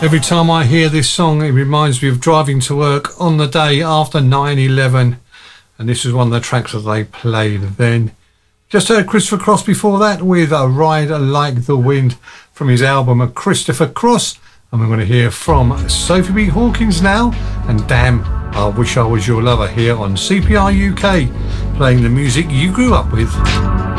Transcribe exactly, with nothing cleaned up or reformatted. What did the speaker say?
Every time I hear this song, it reminds me of driving to work on the day after nine eleven. And this is one of the tracks that they played then. Just heard Christopher Cross before that with A Ride Like the Wind from his album A Christopher Cross. And we're going to hear from Sophie B. Hawkins now and Damn, I Wish I Was Your Lover here on C P R U K, playing the music you grew up with.